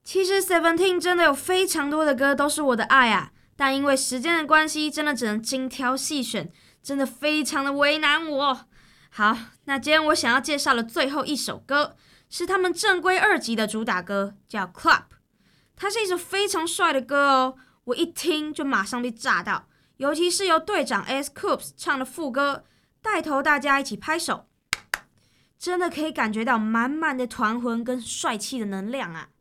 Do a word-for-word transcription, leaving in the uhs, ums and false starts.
其实 Seventeen 真的有非常多的歌都是我的爱啊，但因为时间的关系，真的只能精挑细选，真的非常的为难我。好，那今天我想要介绍的最后一首歌，是他们正规二辑的主打歌，叫 Club。它是一首非常帅的歌哦，我一听就马上被炸到，尤其是由队长 S Coups 唱的副歌，带头大家一起拍手，真的可以感觉到满满的团魂跟帅气的能量啊！